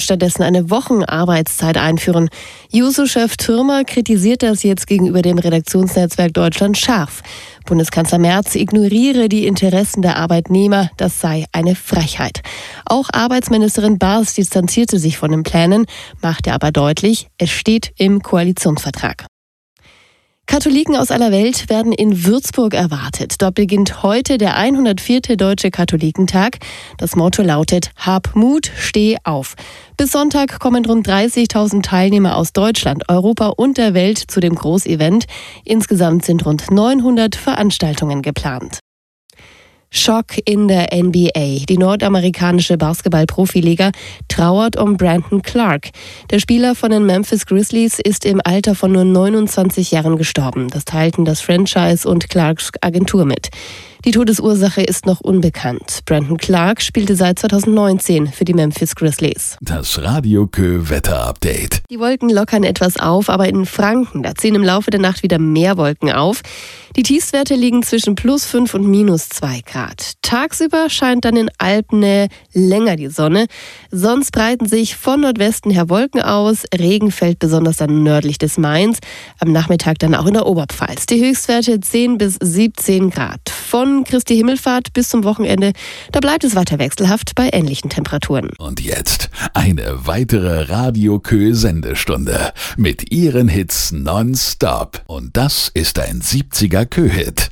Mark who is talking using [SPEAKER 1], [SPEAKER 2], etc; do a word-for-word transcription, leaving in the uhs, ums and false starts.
[SPEAKER 1] stattdessen eine Wochenarbeitszeit einführen. Juso-Chef Thürmer kritisiert das jetzt gegenüber dem Redaktionsnetzwerk Deutschland scharf. Bundeskanzler Merz ignoriere die Interessen der Arbeitnehmer, das sei eine Frechheit. Auch Arbeitsministerin Baas distanzierte sich von den Plänen, machte aber deutlich, es steht im Koalitionsvertrag. Katholiken aus aller Welt werden in Würzburg erwartet. Dort beginnt heute der hundertvierte Deutsche Katholikentag. Das Motto lautet: Hab Mut, steh auf. Bis Sonntag kommen rund dreißigtausend Teilnehmer aus Deutschland, Europa und der Welt zu dem Großevent. Insgesamt sind rund neunhundert Veranstaltungen geplant. Schock in der N B A. Die nordamerikanische Basketball-Profiliga trauert um Brandon Clark. Der Spieler von den Memphis Grizzlies ist im Alter von nur neunundzwanzig Jahren gestorben. Das teilten das Franchise und Clarks Agentur mit. Die Todesursache ist noch unbekannt. Brandon Clark spielte seit zweitausendneunzehn für die Memphis Grizzlies.
[SPEAKER 2] Das Radio Kö Wetter-Update.
[SPEAKER 1] Die Wolken lockern etwas auf, aber in Franken, da ziehen im Laufe der Nacht wieder mehr Wolken auf. Die Tiefstwerte liegen zwischen plus fünf und minus zwei Grad. Tagsüber scheint dann in Alpnähe länger die Sonne. Sonst breiten sich von Nordwesten her Wolken aus. Regen fällt besonders dann nördlich des Mains. Am Nachmittag dann auch in der Oberpfalz. Die Höchstwerte zehn bis siebzehn Grad. Von Christi Himmelfahrt bis zum Wochenende, da bleibt es weiter wechselhaft bei ähnlichen Temperaturen.
[SPEAKER 2] Und jetzt eine weitere Radio Kö Sendestunde mit ihren Hits nonstop. Und das ist ein siebziger Kö-Hit.